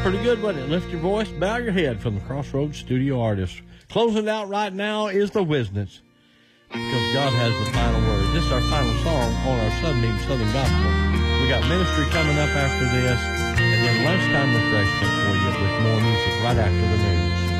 Pretty good, wasn't it? Lift your voice, bow your head from the Crossroads Studio Artists. Closing out right now is the Wisnets, because God has the final word. This is our final song on our Southern Gospel. We got ministry coming up after this, and then lunchtime refreshment for you with more music right after the news.